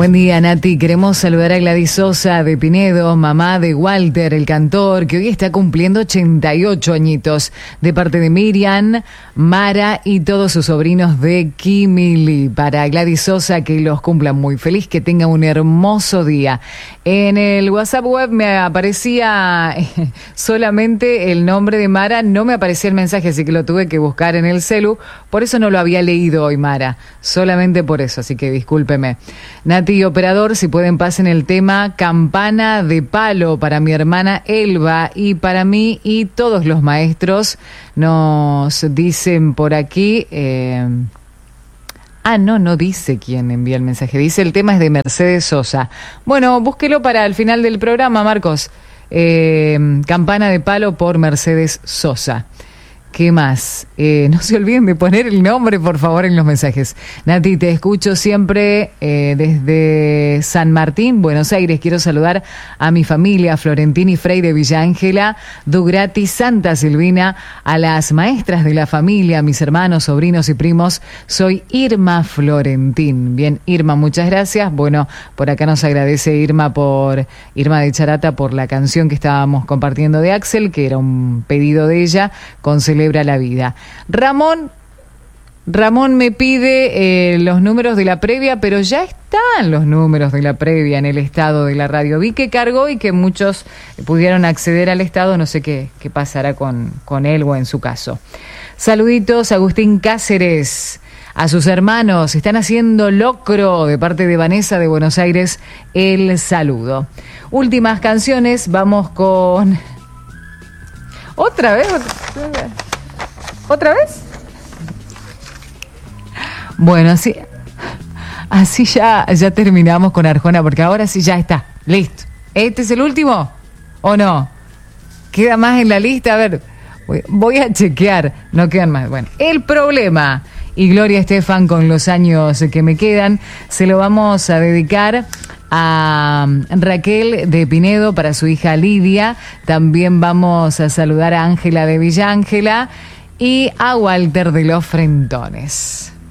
Buen día, Nati. Queremos saludar a Gladys Sosa de Pinedo, mamá de Walter, el cantor, que hoy está cumpliendo 88 añitos, de parte de Miriam, Mara y todos sus sobrinos de Kimili. Para Gladys Sosa, que los cumplan muy feliz, que tenga un hermoso día. En el WhatsApp web me aparecía solamente el nombre de Mara, no me aparecía el mensaje, así que lo tuve que buscar en el celu. Por eso no lo había leído hoy, Mara. Solamente por eso, así que discúlpeme. Nati, operador, si pueden pasen el tema Campana de Palo para mi hermana Elba y para mí y todos los maestros. Nos dicen por aquí... no dice quién envía el mensaje. Dice el tema es de Mercedes Sosa. Bueno, búsquelo para el final del programa, Marcos. Campana de Palo por Mercedes Sosa. ¿Qué más? No se olviden de poner el nombre, por favor, en los mensajes. Nati, te escucho siempre desde San Martín, Buenos Aires. Quiero saludar a mi familia, Florentín y Frei de Villa Ángela, Dugrati, Santa Silvina, a las maestras de la familia, mis hermanos, sobrinos y primos. Soy Irma Florentín. Bien, Irma, muchas gracias. Bueno, por acá nos agradece Irma de Charata por la canción que estábamos compartiendo de Axel, que era un pedido de ella, con Celebra la Vida. Ramón me pide los números de la previa, pero ya están los números de la previa en el estado de la radio. Vi que cargó y que muchos pudieron acceder al estado, no sé qué pasará con él o en su caso. Saluditos, Agustín Cáceres. A sus hermanos, están haciendo locro, de parte de Vanessa de Buenos Aires, el saludo. Últimas canciones, vamos con... ¿Otra vez? Bueno, así ya terminamos con Arjona, porque ahora sí ya está, listo. ¿Este es el último o no? ¿Queda más en la lista? A ver, voy a chequear, no quedan más. Bueno, El Problema y Gloria Estefan con Los años que me quedan, se lo vamos a dedicar a Raquel de Pinedo para su hija Lidia. También vamos a saludar a Ángela de Villa Ángela y a Walter de los Frentones.